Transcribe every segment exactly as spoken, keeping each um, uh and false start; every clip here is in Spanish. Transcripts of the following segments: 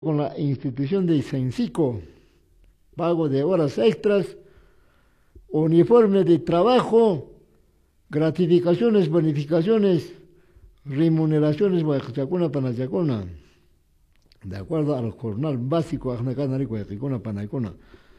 con la institución de Sensico, pago de horas extras, uniforme de trabajo, gratificaciones, bonificaciones, remuneraciones, guayacuna panachacuna, de acuerdo al jornal básico, ajnacanari guayacuna panaicuna.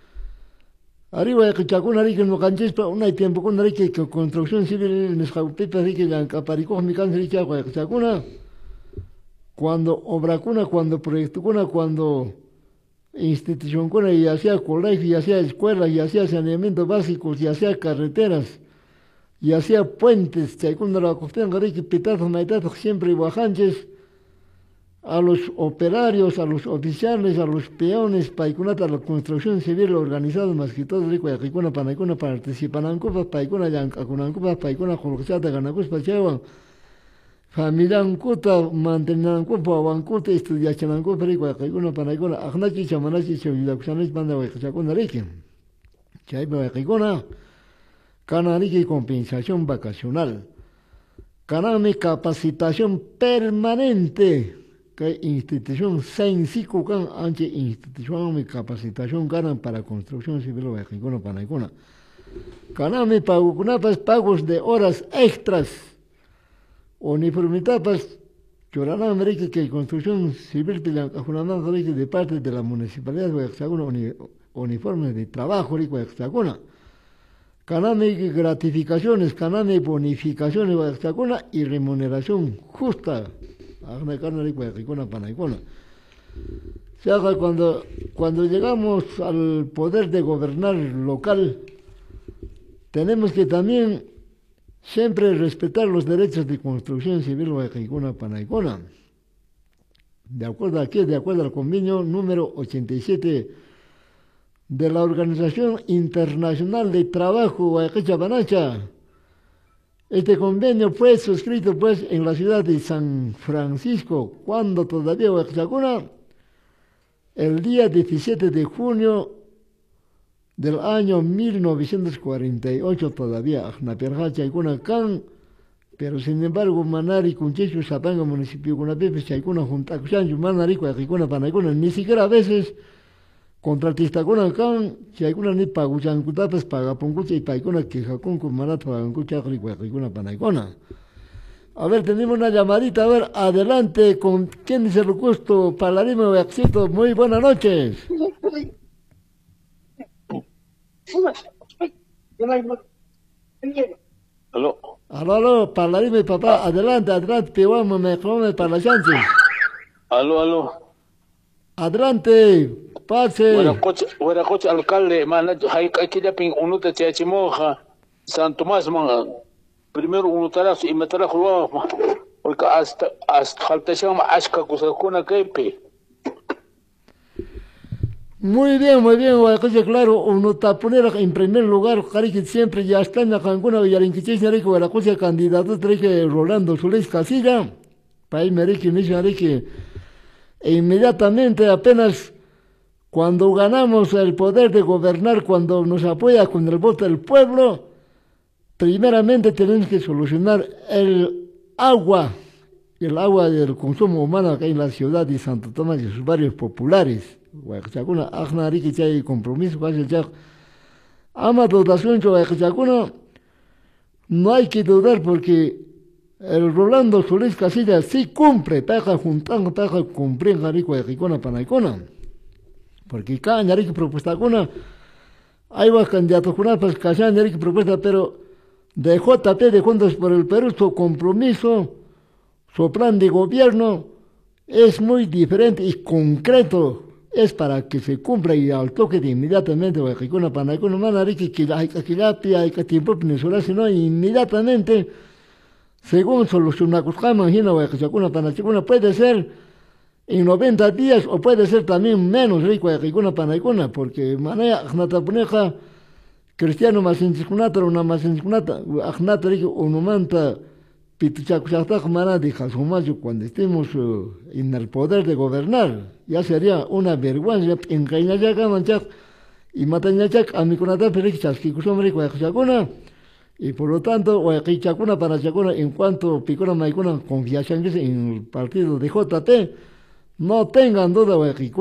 Arriba de Kichacuna Rique no canchespa, una tiempo con Rique que construcción civil en Escaupipa Rique y Ancaparico, mi cancha Rique Guayacuna. Cuando obra cuna, cuando proyecto cuna, cuando institución cuna, y hacía colegio, y hacía escuelas, y hacía saneamiento básicos, y hacía carreteras, y hacía puentes, según la cuestión que pitazos, maitazos, siempre bajanches, a los operarios, a los oficiales, a los peones, paicunata, a la construcción civil organizada, más que todo, rico, y cuna, panaicuna, participan en copas, paicuna, yancacunan copas, paicuna, jolocata, ganacus, pachaban. Familiankuta mantenankupa wankuta estudiachanankupa rico waqaykuna panaykuna aqnachi chamanachi chawllakushanich banda wayqachakuna riki. Chaypa wayqaykuna kana riki compensación vacacional. Kanami capacitación permanente que institución Sensico kan anche institución mi capacitación ganan para construcción civil wayqaykuna panaykuna. Kanami pagukunapas pagos de horas extras. Uniformitapas, Chorana América que construcción civil de parte de la municipalidad de Hexagona, uniformes de trabajo rico de Hexagona. Caname gratificaciones, caname bonificaciones de Hexagona y remuneración justa. Agna carne rico de Hexagona, Panaicona. Se haga cuando, cuando llegamos al poder de gobernar local, tenemos que también siempre respetar los derechos de construcción civil Guayacuna Panaicona. De acuerdo aquí, de acuerdo al convenio número ochenta y siete de la Organización Internacional de Trabajo Guayaquicha Panacha. Este convenio fue suscrito pues en la ciudad de San Francisco, cuando todavía Guayacuna, el día diecisiete de junio del año mil novecientos cuarenta y ocho todavía, can, pero sin embargo, Manari, Cunchichu, Zapanga, municipio, Cunapepe, Chaicuna, Junta, Cuchanchu, Manari, Cuacicuna, Panaicuna, ni siquiera a veces, contratista con can, Chaicuna, ni Paguchan, Cutapas, Pagapuncucha y Paicuna, Quejacun, Cumarat, Pagancucha, Cuacicuna, Panaicuna. A ver, tenemos una llamadita, a ver, adelante, con quién es el gusto, Palarimo de Axito, muy buenas noches. Aló. Aló, aló, parlarime papá, adelante, adelante, piwama me come para la chance. Aló, aló. Adelante, pase. Buena coche, buena coche, alcalde, man, hay que ya ping uno te chachimoja, San Tomás, man. Primero uno tarazo y me trajo, porque hasta, hasta, falta se llama Ashka, Kusakuna, Kepe. Muy bien, muy bien, Guayaquil, claro, uno taponera en primer lugar, que siempre ya está en la Cancuna, y al inquichis, Rico, la cosa candidato, que Rolando Solís Casilla, para irme Ricky, mismo Ricky, e inmediatamente, apenas cuando ganamos el poder de gobernar, cuando nos apoya con el voto del pueblo, primeramente tenemos que solucionar el agua, el agua del consumo humano acá en la ciudad de Santo Tomás y sus barrios populares. Guayacuna, Agna Ricky Chay compromiso, Guayacuna, ama dotación, Guayacuna, no hay que dudar porque el Rolando Solís Casilla sí cumple, paga juntando, paga cumplir, Rico, Guayacuna, Panaicona, porque cada Ricky propuesta, hay más candidatos, pues cada Ricky propuesta, pero de J P de Juntos por el Perú, su compromiso, su plan de gobierno es muy diferente y concreto. Es para que se cumpla y al toque de inmediatamente, Guayacuna, Panaicuna, Manarique, que hay que hay que tiempo peninsular, sino inmediatamente, según solucionar, imagina, Guayacuna, Panaicuna, puede ser en noventa días o puede ser también menos, rico, Guayacuna, Panaicuna, porque manera, Agnatapuneja, cristiano más insicunata, una más insicunata, Agnata, rico, unumanta, Pituchacuchatac, Mana, de Jasumayo, cuando estemos uh, en el poder de gobernar, ya sería una vergüenza en Cañayaca, Manchac y Matañachac, a mi conata perichas, que cusomri, Guayacuna, y por lo tanto, Guayacuna para Chacuna, en cuanto Picona Maicuna confianza en el partido de J P, No tengan duda, güey.